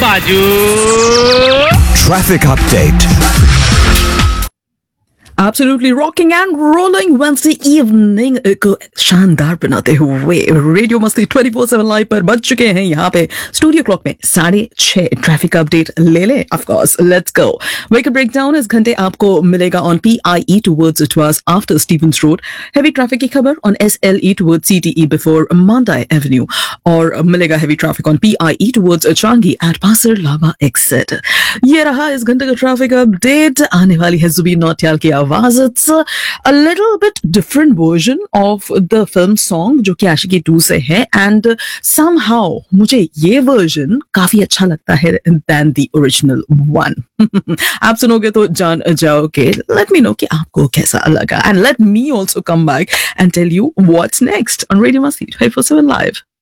बाजू Traffic update. Absolutely rocking and rolling Wednesday evening को शानदार बनाते हुए रेडियो मस्ती 24/7 लाइव पर बज चुके हैं यहाँ पे स्टूडियो क्लॉक में 6:30 ट्रैफिक अपडेट ले लें of course let's go wake breakdown इस घंटे आपको मिलेगा on PIE towards इटवास after Stevens road heavy traffic की खबर on SLE towards CTE before मंडाई Avenue और मिलेगा heavy traffic on PIE towards Changi eight passer lava exit. ये रहा इस घंटे का ट्रैफिक अपडेट। आने वाली है जुबीन नौटियाल की आवाज। It's a little bit different version of the film song जो कि आशिकी 2 से है एंड समहाउ मुझे ये वर्जन काफी अच्छा लगता है देन द ओरिजिनल वन। आप सुनोगे तो जान जाओगे। लेट मी नो कि आपको कैसा लगा and let me also come back and tell you what's next on radio मस्ती 24/7 लाइव।